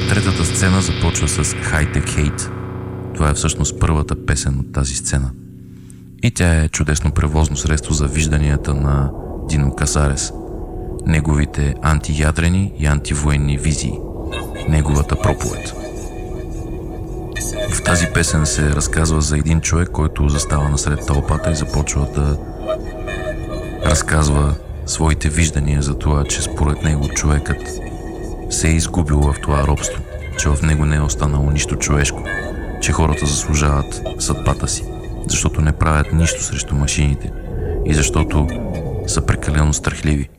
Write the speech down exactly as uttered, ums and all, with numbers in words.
Третата сцена започва с High Tech Hate. Това е всъщност първата песен от тази сцена. И тя е чудесно превозно средство за вижданията на Дино Касарес, неговите антиядрени и антивоенни визии, неговата проповед. В тази песен се разказва за един човек, който застава насред тълпата и започва да разказва своите виждания за това, че според него човекът се е изгубил в това робство, че в него не е останало нищо човешко, че хората заслужават съдбата си, защото не правят нищо срещу машините и защото са прекалено страхливи.